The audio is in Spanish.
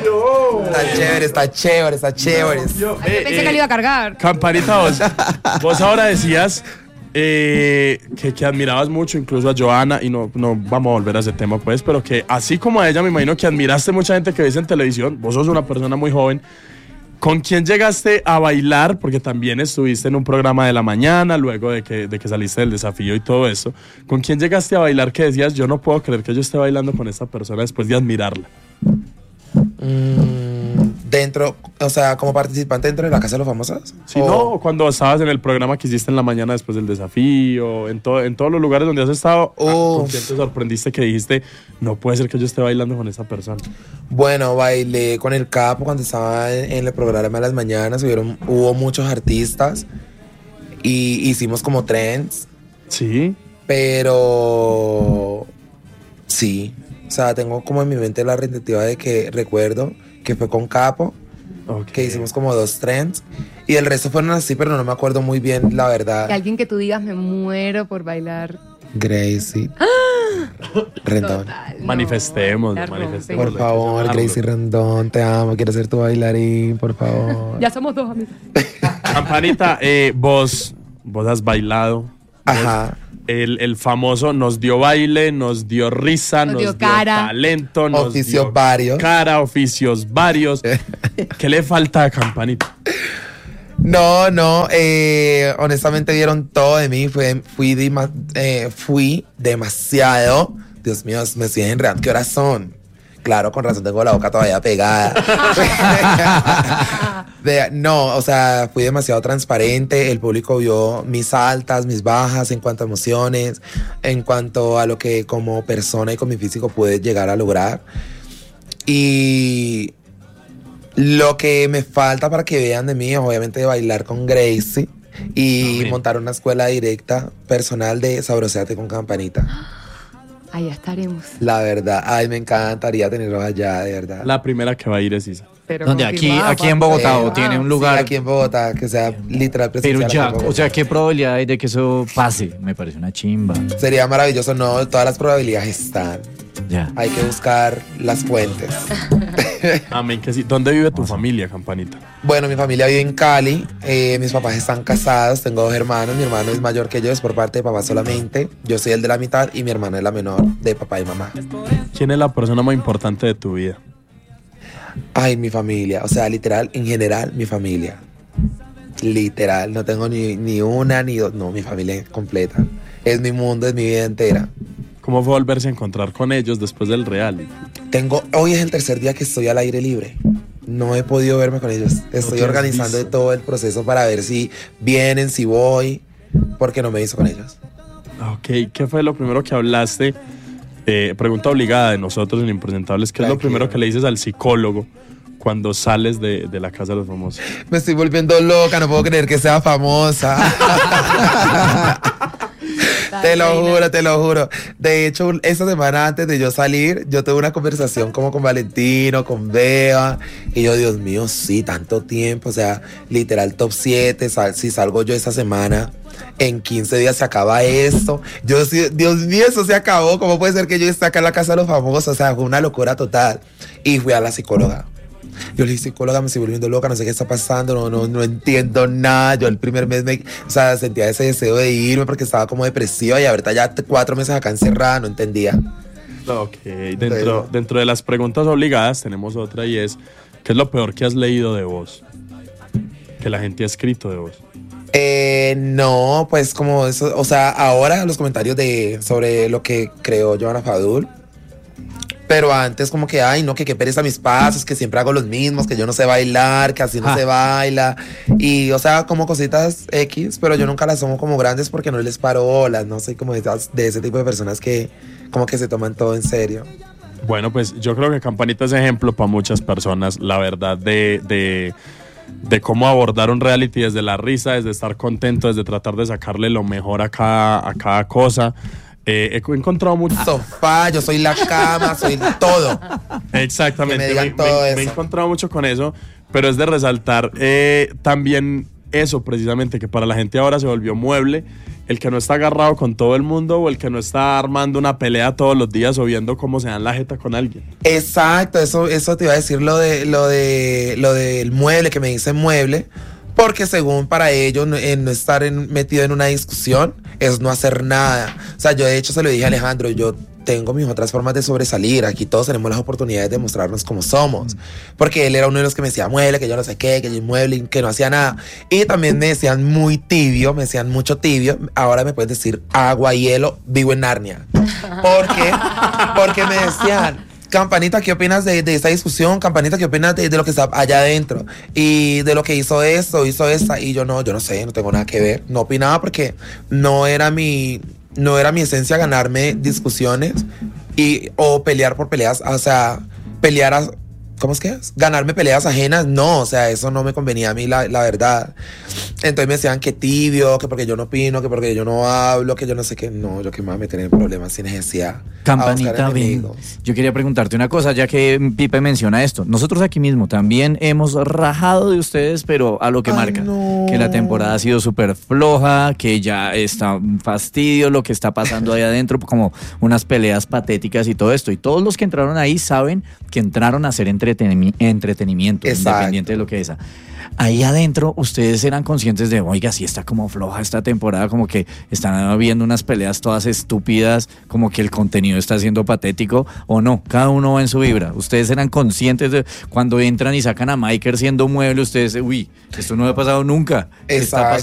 Está chévere. Yo pensé que le iba a cargar. Campanita, vos ahora decías que admirabas mucho incluso a Johanna, y no vamos a volver a ese tema pues, pero que así como a ella me imagino que admiraste mucha gente que ves en televisión. Vos sos una persona muy joven. ¿Con quién llegaste a bailar? Porque también estuviste en un programa de la mañana, luego de que saliste del desafío y todo eso. ¿Con quién llegaste a bailar que decías, yo no puedo creer que yo esté bailando con esta persona después de admirarla? Dentro, o sea, como participante dentro de la Casa de los Famosos. Sí, no, cuando estabas en el programa que hiciste en la mañana después del desafío, en todos los lugares donde has estado, ¿con quién te sorprendiste que dijiste, no puede ser que yo esté bailando con esa persona? Bueno, bailé con el Capo cuando estaba en el programa de las mañanas, hubo muchos artistas y hicimos como trends. Sí. Pero sí, o sea, tengo como en mi mente la retentiva de que recuerdo que fue con Capo, que hicimos como 2 trends y el resto fueron así, pero no me acuerdo muy bien, la verdad. Y alguien que tú digas, me muero por bailar. Gracie Rendón. Manifestemos. Por favor, Gracie Rendón, te amo, quiero ser tu bailarín, por favor. Ya somos 2 amigos. Campanita, vos has bailado. Ajá. El famoso nos dio baile, nos dio risa, nos dio talento, nos dio cara, oficios varios. ¿Qué le falta a Campanita? No, honestamente vieron todo de mí, fui demasiado. Dios mío, me estoy enredando. ¿Qué horas son? Claro, con razón tengo la boca todavía pegada. No, o sea, fui demasiado transparente. El público vio mis altas, mis bajas en cuanto a emociones, en cuanto a lo que como persona y con mi físico pude llegar a lograr. Y lo que me falta para que vean de mí es obviamente bailar con Gracie y montar una escuela directa personal de Sabroseate con Campanita. Allá estaremos. La verdad, me encantaría tenerlos allá, de verdad. La primera que va a ir es Isa. ¿Dónde? Aquí en Bogotá, ¿o tiene un lugar? Sí, aquí en Bogotá, que sea literal presencial. Pero ya, o sea, ¿qué probabilidad hay de que eso pase? Me parece una chimba. Sería maravilloso, no, todas las probabilidades están. Ya. Hay que buscar las fuentes. Amén, que sí. ¿Dónde vive tu familia, Campanita? Bueno, mi familia vive en Cali, mis papás están casados, tengo 2 hermanos, mi hermano es mayor que yo, es por parte de papá solamente, yo soy el de la mitad y mi hermana es la menor de papá y mamá. ¿Quién es la persona más importante de tu vida? Ay, mi familia, o sea, literal, en general, mi familia. Literal, no tengo ni una ni dos, no, mi familia completa. Es mi mundo, es mi vida entera. ¿Cómo fue volverse a encontrar con ellos después del reality? Hoy es el 3er día que estoy al aire libre. No he podido verme con ellos. Estoy organizando todo el proceso para ver si vienen, si voy, porque no me he visto con ellos. Ok, ¿qué fue lo primero que hablaste? Pregunta obligada de nosotros en Impresentables. ¿Qué es lo primero que le dices al psicólogo cuando sales de la Casa de los Famosos? Me estoy volviendo loca, no puedo creer que sea famosa. Te lo juro. De hecho, esta semana antes de yo salir, yo tuve una conversación como con Valentino, con Bea. Y yo, Dios mío, sí, tanto tiempo. O sea, literal top 7. Si salgo yo esta semana, en 15 días se acaba esto. Yo, Dios mío, eso se acabó. ¿Cómo puede ser que yo esté acá en la Casa de los Famosos? O sea, fue una locura total. Y fui a la psicóloga. Yo le dije, psicóloga, me estoy volviendo loca, no sé qué está pasando, no entiendo nada. Yo el primer mes sentía ese deseo de irme porque estaba como depresiva y ahorita ya 4 meses acá encerrada, no entendía. Ok, dentro de las preguntas obligadas tenemos otra y es, ¿qué es lo peor que has leído de vos? Que la gente ha escrito de vos. No, pues como eso, o sea, ahora los comentarios sobre lo que creó Johanna Fadul. Pero antes como que, ay, no, que qué pereza mis pasos, que siempre hago los mismos, que yo no sé bailar, que así no se baila. Y, o sea, como cositas X, pero yo nunca las tomo como grandes porque no les paro bolas. No soy como de ese tipo de personas que como que se toman todo en serio. Bueno, pues yo creo que Campanita es ejemplo para muchas personas, la verdad, de cómo abordar un reality desde la risa, desde estar contento, desde tratar de sacarle lo mejor a cada cosa. He encontrado mucho sofá, yo soy la cama, soy todo. Exactamente, que me digan todo eso. Me he encontrado mucho con eso, pero es de resaltar también eso precisamente, que para la gente ahora se volvió mueble ¿El que no está agarrado con todo el mundo o el que no está armando una pelea todos los días o viendo cómo se dan la jeta con alguien? Exacto, eso te iba a decir lo del mueble, que me dicen mueble, porque según para ellos no estar metido en una discusión es no hacer nada. O sea, yo de hecho se lo dije a Alejandro, yo tengo mis otras formas de sobresalir, aquí todos tenemos las oportunidades de mostrarnos como somos, porque él era uno de los que me decía mueble, que yo no sé qué, que yo mueble, que no hacía nada, y también me decían muy tibio, me decían mucho tibio. Ahora me puedes decir agua, hielo, vivo en Narnia. Porque me decían, Campanita, ¿qué opinas de esta discusión? Campanita, ¿qué opinas de lo que está allá adentro? Y de lo que hizo esto, hizo esta. Y yo no sé, no tengo nada que ver. No opinaba porque no era mi esencia ganarme discusiones o pelear por peleas, o sea, ¿cómo es que es? Ganarme peleas ajenas, no, o sea, eso no me convenía a mí, la verdad. Entonces me decían que tibio, que porque yo no opino, que porque yo no hablo, que yo no sé qué. No, yo que me voy a meter en problemas sin necesidad. Campanita, ven. Yo quería preguntarte una cosa, ya que Pipe menciona esto. Nosotros aquí mismo también hemos rajado de ustedes, pero a lo que marca. No. Que la temporada ha sido súper floja, que ya está un fastidio lo que está pasando ahí adentro, como unas peleas patéticas y todo esto. Y todos los que entraron ahí saben que entraron a hacer entretenimiento, Exacto. independiente de lo que es. Ahí adentro, ustedes eran conscientes de, oiga, sí está como floja esta temporada, como que están viendo unas peleas todas estúpidas, como que el contenido está siendo patético, o no, cada uno va en su vibra. Ustedes eran conscientes de cuando entran y sacan a Michael siendo mueble, ustedes, uy, esto no ha pasado nunca. ¿Qué está Exacto.